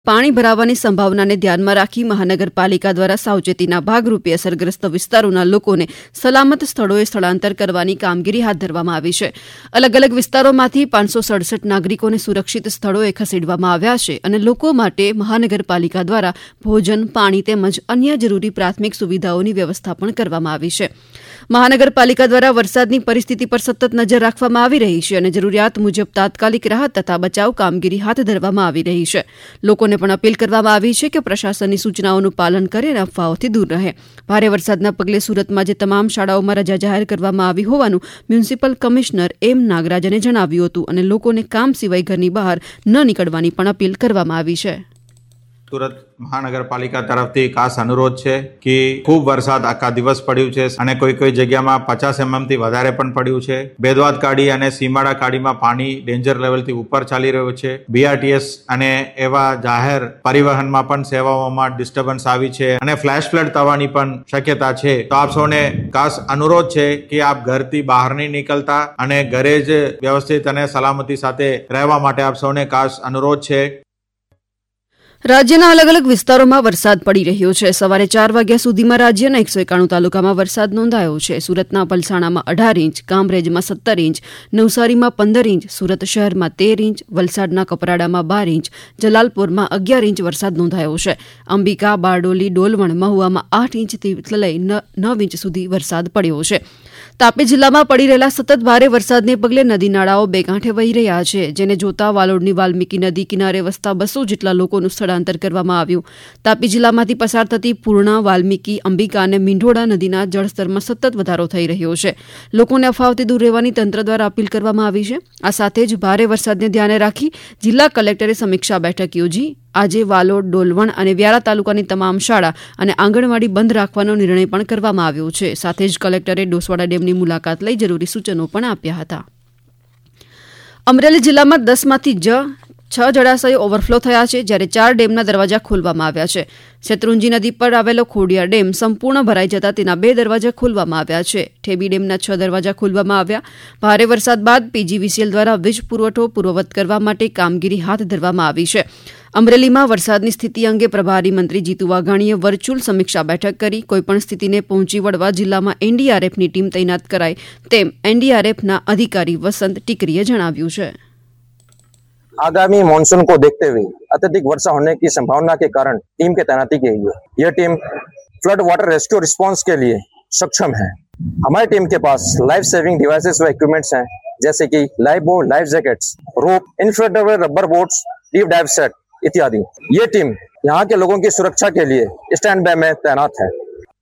પાણી ભરાવાની સંભાવનાને ધ્યાનમાં રાખી મહાનગરપાલિકા દ્વારા સાવચેતીના ભાગરૂપે અસરગ્રસ્ત વિસ્તારોના લોકોને સલામત સ્થળોએ સ્થળાંતર કરવાની કામગીરી હાથ ધરવામાં આવી છે. અલગ અલગ વિસ્તારોમાંથી 567 નાગરિકોને સુરક્ષિત સ્થળોએ ખસેડવામાં આવ્યા છે અને લોકો માટે મહાનગરપાલિકા દ્વારા ભોજન, પાણી તેમજ અન્ય જરૂરી પ્રાથમિક સુવિધાઓની વ્યવસ્થા પણ કરવામાં આવી છે. મહાનગરપાલિકા દ્વારા વરસાદની પરિસ્થિતિ પર સતત નજર રાખવામાં આવી રહી છે અને જરૂરિયાત મુજબ તાત્કાલિક રાહત તથા બચાવ કામગીરી હાથ ધરવામાં આવી રહી છે. લોકોને પણ અપીલ કરવામાં આવી છે કે પ્રશાસનની સૂચનાઓનું પાલન કરે અને અફવાઓથી દૂર રહે. ભારે વરસાદના પગલે સુરતમાં જે તમામ શાળાઓમાં રજા જાહેર કરવામાં આવી હોવાનું મ્યુનિસિપલ કમિશનર એમ નાગરાજને જણાવ્યું હતું અને લોકોને કામ સિવાય ઘરની બહાર ન નીકળવાની પણ અપીલ કરવામાં આવી છે. સુરત મહાનગરપાલિકા તરફથી ખાસ અનુરોધ છે કે ખૂબ વરસાદ આખા દિવસ પડ્યું છે અને કોઈ જગ્યામાં 50 mm થી વધારે પણ પડ્યું છે. બેદવાદ કાડી અને સીમાડા કાડીમાં પાણી ડેન્જર લેવલથી ઉપર ચાલી રહ્યું છે. BRTS અને એવા જાહેર પરિવહનમાં પણ સેવાઓમાં ડિસ્ટર્બન્સ આવી છે અને ફ્લેશ ફ્લડ થવાની પણ શક્યતા છે. તો આપ સૌને ખાસ અનુરોધ છે કે આપ ઘરથી બહાર નહીં નીકળતા અને ઘરે જ વ્યવસ્થિત અને સલામતી સાથે રહેવા માટે આપ સૌને ખાસ અનુરોધ છે. રાજ્યના અલગ અલગ વિસ્તારોમાં વરસાદ પડી રહ્યો છે. સવારે 4 વાગ્યા સુધીમાં રાજ્યના 191 તાલુકામાં વરસાદ નોંધાયો છે. સુરતના પલસાણામાં 18 ઇંચ, કામરેજમાં 17 ઇંચ, નવસારીમાં 15 ઇંચ, સુરત શહેરમાં 13 ઇંચ, વલસાડના કપરાડામાં 12 ઇંચ, જલાલપોરમાં 11 ઇંચ વરસાદ નોંધાયો છે. અંબિકા, બારડોલી, ડોલવણ, મહુવામાં 8 ઇંચથી લઈ 9 ઇંચ સુધી વરસાદ પડ્યો છે. તાપી જિલ્લામાં પડી રહેલા સતત ભારે વરસાદને પગલે નદી નાળાઓ બે કાંઠે વહી રહ્યા છે, જેને જોતા વાલોડની વાલ્મીકી નદી કિનારે વસતા 200 જેટલા લોકોનું સ્થળાંતર કરવામાં આવ્યું. તાપી જિલ્લામાંથી પસાર થતી પૂર્ણા, વાલ્મીકી, અંબિકા અને મીંઢોળા નદીના જળસ્તરમાં સતત વધારો થઈ રહ્યો છે. લોકોને અફવાઓથી દૂર રહેવાની તંત્ર દ્વારા અપીલ કરવામાં આવી છે. આ સાથે જ ભારે વરસાદને ધ્યાને રાખી જિલ્લા કલેક્ટરે સમીક્ષા બેઠક યોજી આજે વાલોડ, ડોલવણ અને વ્યારા તાલુકાની તમામ શાળા અને આંગણવાડી બંધ રાખવાનો નિર્ણય પણ કરવામાં આવ્યો છે. સાથે જ કલેક્ટરે ડોસવાડા ડેમની મુલાકાત લઈ જરૂરી સૂચનો પણ આપ્યા હતા. અમરેલી જિલ્લામાં 10માંથી 6 જળાશયો ઓવરફ્લો થયા છે, જ્યારે 4 ડેમના દરવાજા ખોલવામાં આવ્યા છે. શેત્રુંજી નદી પર આવેલો ખોડિયાર ડેમ સંપૂર્ણ ભરાઈ જતા તેના 2 દરવાજા ખોલવામાં આવ્યા છે. ઠેબી ડેમના 6 દરવાજા ખોલવામાં આવ્યા. ભારે વરસાદ બાદ PGVCL દ્વારા વીજ પુરવઠો પૂર્વવત કરવા માટે કામગીરી હાથ ધરવામાં આવી છે. અમરેલીમાં વરસાદની સ્થિતિ અંગે પ્રભારી મંત્રી જીતુ વાઘાણીએ વર્ચ્યુઅલ સમીક્ષા બેઠક કરી કોઈપણ સ્થિતિને પહોંચી વળવા જિલ્લામાં NDRFની ટીમ તૈનાત કરાય તેમ NDRFના અધિકારી વસંત ટીકરીએ જણાવ્યું છે. आगामी मानसून को देखते हुए अत्यधिक वर्षा होने की संभावना के कारण टीम की तैनाती की गई है. यह team flood water rescue response के लिए सक्षम है. हमारी टीम के पास लाइफ सेविंग डिवाइसेस व इक्विपमेंट्स हैं, जैसे कि लाइफ बोट, लाइफ जैकेट्स, रोप, inflatable rubber boats, deep dive set इत्यादि. ये टीम यहाँ के लोगों की सुरक्षा के लिए स्टैंड बाय में तैनात है.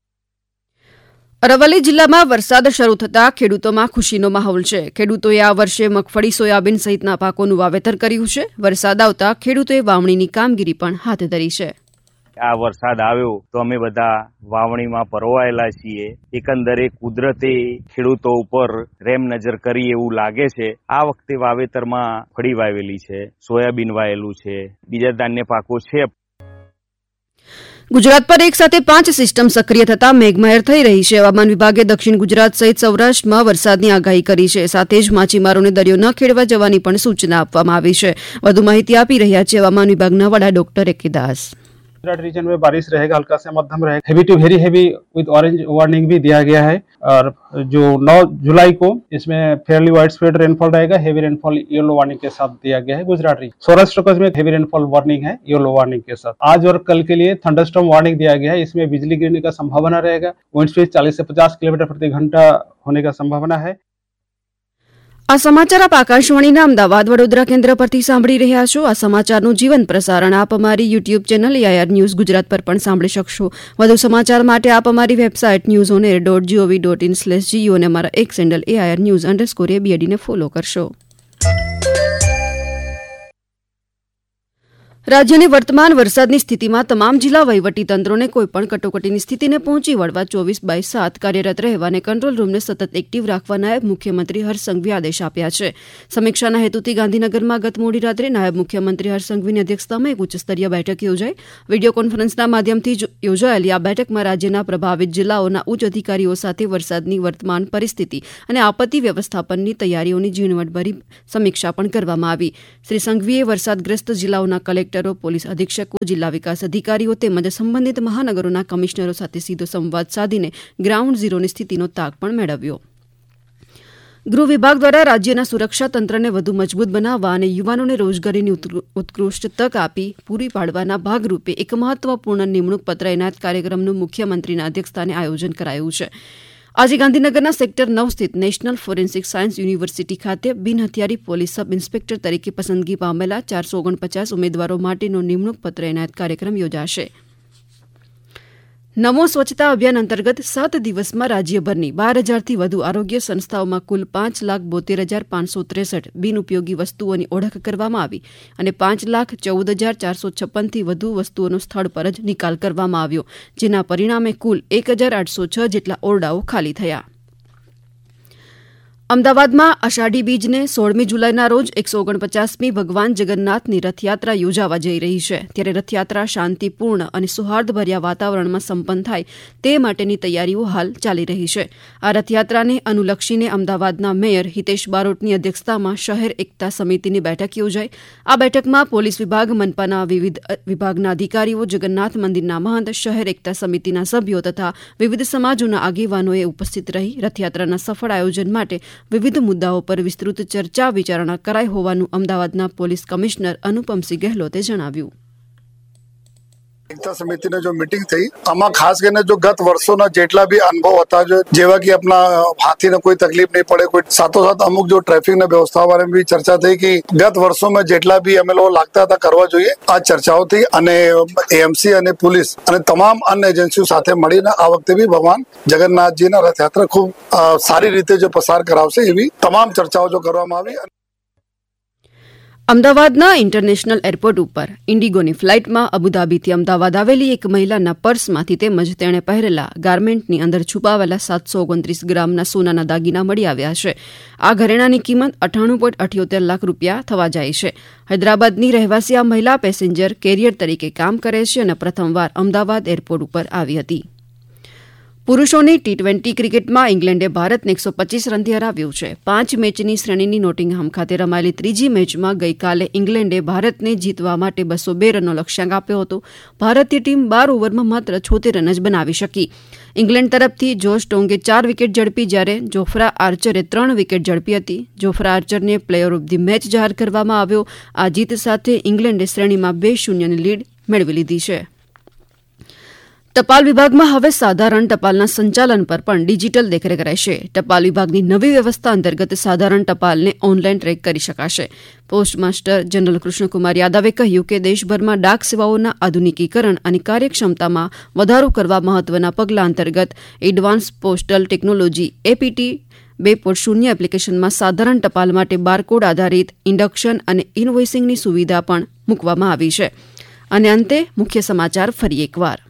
અરવલ્લી જિલ્લામાં વરસાદ શરૂ થતાં ખેડૂતોમાં ખુશીનો માહોલ છે. ખેડૂતોએ આ વર્ષે મગફળી, સોયાબીન સહિતના પાકોનું વાવેતર કર્યું છે. વરસાદ આવતા ખેડૂતોએ વાવણીની કામગીરી પણ હાથ ધરી છે. આ વરસાદ આવ્યો તો અમે બધા વાવણીમાં પરોવાયેલા છીએ. એકંદરે કુદરતે ખેડૂતો ઉપર રેમ નજર કરી એવું લાગે છે. આ વખતે વાવેતરમાં મગફળી વાવેલી છે, સોયાબીન વાવેલું છે, બીજા ધાન્ય પાકો છે. ગુજરાત પર એક સાથે 5 સિસ્ટમ સક્રિય થતા મેઘમહેર થઈ રહી છે. હવામાન વિભાગે દક્ષિણ ગુજરાત સહિત સૌરાષ્ટ્રમાં વરસાદની આગાહી કરી છે. સાથે જ માછીમારોને દરિયો ન ખેડવા જવાની પણ સૂચના આપવામાં આવી છે. વધુ માહિતી આપી રહ્યા છે હવામાન વિભાગના વડા ડોક્ટર એકેદાસ. गुजरात रीजन में बारिश रहेगा, हल्का से मध्यम रहेगा. Heavy to very heavy with orange warning भी दिया गया है. और जो 9 जुलाई को इसमें फेयरली वाइड स्प्रेड रेनफॉल रहेगा. हेवी रेनफॉल येलो वार्निंग के साथ दिया गया है गुजरात रीजन. सौराष्ट्र कच्छ में हेवी रेनफॉल वार्निंग है येलो वार्निंग के साथ. आज और कल के लिए थंडरस्टॉर्म वार्निंग दिया गया है. इसमें बिजली गिरने का संभावना रहेगा. विंड स्पीड 40 से 50 किलोमीटर प्रति घंटा होने का संभावना है. આ સમાચાર આપ આકાશવાણીના અમદાવાદ વડોદરા કેન્દ્ર પરથી સાંભળી રહ્યા છો. આ સમાચારનું જીવંત પ્રસારણ આપ અમારી YouTube channel AIR news Gujarat પર પણ સાંભળી શકશો. વધુ સમાચાર માટે આપ અમારી વેબસાઇટ newsonair.gov.in/geo અને અમારા એક હેન્ડલ AIR_news_ABD ને ફોલો કરશો. રાજ્યની વર્તમાન વરસાદની સ્થિતિમાં તમામ જિલ્લા વહીવટીતંત્રોને કોઈપણ કટોકટીની સ્થિતિને પહોંચી વળવા 24/7 કાર્યરત રહેવા અને કંટ્રોલ રૂમને સતત એક્ટિવ રાખવા નાયબ મુખ્યમંત્રી હર્ષ સંઘવીએ આદેશ આપ્યા છે. સમીક્ષાના હેતુથી ગાંધીનગરમાં ગત મોડી રાત્રે નાયબ મુખ્યમંત્રી હર્ષ સંઘવીની અધ્યક્ષતામાં એક ઉચ્ચસ્તરીય બેઠક યોજાઈ. વિડીયો કોન્ફરન્સના માધ્યમથી યોજાયેલી આ બેઠકમાં રાજ્યના પ્રભાવિત જિલ્લાઓના ઉચ્ચ અધિકારીઓ સાથે વરસાદની વર્તમાન પરિસ્થિતિ અને આપત્તિ વ્યવસ્થાપનની તૈયારીઓની ઝીણવટભરી સમીક્ષા પણ કરવામાં આવી. શ્રી સંઘવીએ વરસાદગ્રસ્ત જિલ્લાઓના કલેક્ટર કલેક્ટરો, પોલીસ અધિક્ષકો, જિલ્લા વિકાસ અધિકારીઓ તેમજ સંબંધિત મહાનગરોના કમિશનરો સાથે સીધો સંવાદ સાધીને ગ્રાઉન્ડ ઝીરોની સ્થિતિનો તાગ પણ મેળવ્યો. ગૃહ વિભાગ દ્વારા રાજ્યના સુરક્ષા તંત્રને વધુ મજબૂત બનાવવા અને યુવાનોને રોજગારીની ઉત્કૃષ્ટ તક આપી પૂરી પાડવાના ભાગરૂપે એક મહત્વપૂર્ણ નિમણૂક પત્ર એનાયત કાર્યક્રમનું મુખ્યમંત્રીના અધ્યક્ષસ્થાને આયોજન કરાયું છે. આજે ગાંધીનગરના સેક્ટર 9 સ્થિત નેશનલ ફોરેન્સિક સાયન્સ યુનિવર્સિટી ખાતે બિનહથિયારી પોલીસ સબ ઇન્સ્પેક્ટર તરીકે પસંદગી પામેલા 449 ઉમેદવારો માટેનો નિમણૂક પત્ર એનાયત કાર્યક્રમ યોજાશે. નમો સ્વચ્છતા અભિયાન અંતર્ગત 7 દિવસમાં રાજ્યભરની 12,000થી વધુ આરોગ્ય સંસ્થાઓમાં કુલ 5,72,563 બિનઉપયોગી વસ્તુઓની ઓળખ કરવામાં આવી અને 5,14,456થી વધુ વસ્તુઓનો સ્થળ પર જ નિકાલ કરવામાં આવ્યો, જેના પરિણામે કુલ 1,806 જેટલા ઓરડાઓ ખાલી થયા. અમદાવાદમાં અષાઢી બીજને 16મી જુલાઈના રોજ 149મી ભગવાન જગન્નાથની રથયાત્રા યોજાવા જઈ રહી છે. ત્યારે રથયાત્રા શાંતિપૂર્ણ અને સૌહાર્દભર્યા વાતાવરણમાં સંપન્ન થાય તે માટેની તૈયારીઓ હાલ ચાલી રહી છે. આ રથયાત્રાને અનુલક્ષીને અમદાવાદના મેયર હિતેશ બારોટની અધ્યક્ષતામાં શહેર એકતા સમિતિની બેઠક યોજાઈ. આ બેઠકમાં પોલીસ વિભાગ, મનપાના વિવિધ વિભાગના અધિકારીઓ, જગન્નાથ મંદિરના મહંત, શહેર એકતા સમિતિના સભ્યો તથા વિવિધ સમાજોના આગેવાનોએ ઉપસ્થિત રહી રથયાત્રાના સફળ આયોજન માટે વિવિધ મુદ્દાઓ પર વિસ્તૃત ચર્ચા વિચારણા કરાઈ હોવાનું અમદાવાદના પોલીસ કમિશનર અનુપમસિંહ ગહેલોતે જણાવ્યું. એકતા સમિતિની જો મીટિંગ થઈ, આમાં ખાસ કરીને જો ગત વર્ષોના જેટલા બી અનુભવ હતા, જેવા કે આપણા હાથીને કોઈ તકલીફ નહીં પડે, કોઈ સાથોસાથ અમુક જો ટ્રાફિકની વ્યવસ્થા બારે બી ચર્ચા થઈ કે ગત વર્ષોમાં જેટલા બી અમે લોકો લાગતા હતા કરવા જોઈએ, આ ચર્ચાઓ થઈ અને એએમસી અને પોલીસ અને તમામ અન્ય એજન્સીઓ સાથે મળીને આ વખતે બી ભગવાન જગન્નાથજીના રથયાત્રા ખૂબ સારી રીતે જો પસાર કરાવશે એવી તમામ ચર્ચાઓ જો કરવામાં આવી. અમદાવાદના ઇન્ટરનેશનલ એરપોર્ટ ઉપર ઇન્ડિગોની ફ્લાઇટમાં અબુધાબીથી અમદાવાદ આવેલી એક મહિલાના પર્સમાંથી તેમજ તેણે પહેરેલા ગાર્મેન્ટની અંદર છુપાવેલા 729 ગ્રામના સોનાના દાગીના મળી આવ્યા છે. આ ઘરેણાની કિંમત 98.78 લાખ રૂપિયા થવા જાય છે. હૈદરાબાદની રહેવાસી આ મહિલા પેસેન્જર કેરિયર તરીકે કામ કરે છે અને પ્રથમવાર અમદાવાદ એરપોર્ટ ઉપર આવી હતી. પુરૂષોની ટી20 ક્રિકેટમાં ઇંગ્લેન્ડે ભારતને 125 રનથી હરાવ્યું છે. 5 મેચની શ્રેણીની નોટિંગહામ ખાતે રમાયેલી ત્રીજી મેચમાં ગઈકાલે ઇંગ્લેન્ડે ભારતને જીતવા માટે 202 રનનો લક્ષ્યાંક આપ્યો હતો. ભારતીય ટીમ 12 ઓવરમાં માત્ર 76 રન જ બનાવી શકી. ઇંગ્લેન્ડ તરફથી જોશ ટોંગે 4 વિકેટ ઝડપી, જ્યારે જોફ્રા આર્ચરે 3 વિકેટ ઝડપી હતી. Jofra આર્ચરને player of the match જાહેર કરવામાં આવ્યો. આ જીત સાથે ઇંગ્લેન્ડે શ્રેણીમાં 2-0ની લીડ મેળવી લીધી છે. ટપાલ વિભાગમાં હવે સાધારણ ટપાલના સંચાલન પર પણ ડિજીટલ દેખરેખ રહેશે. ટપાલ વિભાગની નવી વ્યવસ્થા અંતર્ગત સાધારણ ટપાલને ઓનલાઈન ટ્રેક કરી શકાશે. પોસ્ટ માસ્ટર જનરલ કૃષ્ણકુમાર યાદવે કહ્યું કે દેશભરમાં ડાક સેવાઓના આધુનિકીકરણ અને કાર્યક્ષમતામાં વધારો કરવા મહત્વના પગલાં અંતર્ગત એડવાન્સ પોસ્ટલ ટેકનોલોજી એપીટી 2.0 એપ્લિકેશનમાં સાધારણ ટપાલ માટે બારકોડ આધારિત ઇન્ડક્શન અને ઇનવોઇસિંગની સુવિધા પણ મૂકવામાં આવી છે. અને અંતે મુખ્ય સમાચાર ફરી એકવાર.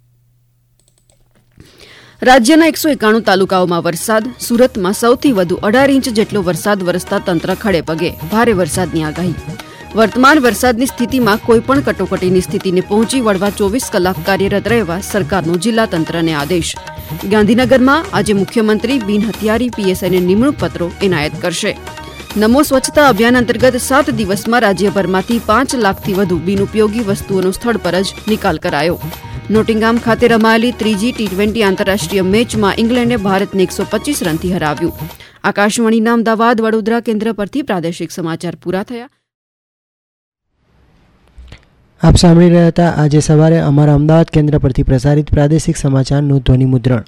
રાજ્યના 191 તાલુકાઓમાં વરસાદ. સુરતમાં સૌથી વધુ 18 ઇંચ જેટલો વરસાદ વરસતા તંત્ર ખડે પગે. ભારે વરસાદની આગાહી. વર્તમાન વરસાદની સ્થિતિમાં કોઈપણ કટોકટીની સ્થિતિને પહોંચી વળવા 24 કલાક કાર્યરત રહેવા સરકારનો જિલ્લા તંત્રને આદેશ. ગાંધીનગરમાં આજે મુખ્યમંત્રી બિનહથિયારી પીએસઆઈને નિમણૂક પત્રો એનાયત કરશે. નમો સ્વચ્છતા અભિયાન અંતર્ગત 7 દિવસમાં રાજ્યભરમાંથી 5 લાખથી વધુ બિનઉપયોગી વસ્તુઓનો સ્થળ પર જ નિકાલ કરાયો. નોટિંગહામ ખાતે રમાયેલી ત્રીજી ટી20 આંતરરાષ્ટ્રીય મેચમાં ઇંગ્લેન્ડે ભારતને 125 રનથી હરાવ્યું. આકાશવાણીના અમદાવાદ વડોદરા કેન્દ્ર પરથી પ્રાદેશિક સમાચાર પૂરા થયા. આપ સાંભળી રહ્યા હતા આજે સવારે અમારા અમદાવાદ કેન્દ્ર પરથી પ્રસારિત પ્રાદેશિક સમાચારનું ધ્વનિ મુદ્રણ.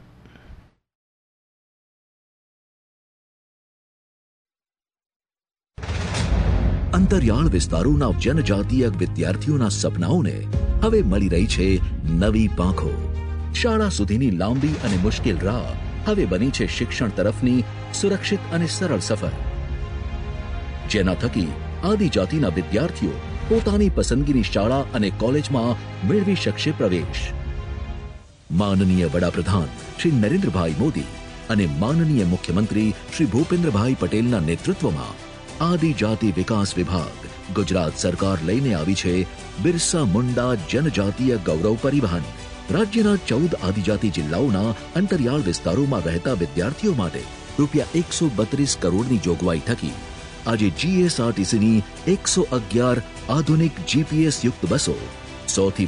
અંતરિયાળ વિસ્તારોના જનજાતીય વિદ્યાર્થીઓના સપનાઓને હવે મળી રહી છે નવી પાંખો. શાળા સુધીની લાંબી અને મુશ્કેલ રાહ હવે બની છે શિક્ષણ તરફની સુરક્ષિત અને સરળ સફર, જેના થકી આદિજાતિના વિદ્યાર્થીઓ પોતાની પસંદગીની શાળા અને કોલેજમાં મેળવી શકશે પ્રવેશ. માનનીય વડાપ્રધાન શ્રી નરેન્દ્રભાઈ મોદી અને માનનીય મુખ્યમંત્રી શ્રી ભૂપેન્દ્રભાઈ પટેલના નેતૃત્વમાં આદિજાતિ વિકાસ વિભાગ ગુજરાત સરકાર લઈને આવી છે બિરસા મુંડા જનજાતીય ગૌરવ પરિવહન. રાજ્યના 14 આદિજાતિ જિલ્લાઓના અંતરિયાળ વિસ્તારોમાં રહેતા વિદ્યાર્થીઓ માટે રૂપિયા 132 કરોડની જોગવાઈ થકી આજે જીએસઆરટીસીની 111 આધુનિક જીપીએસ યુક્ત બસો 100 થી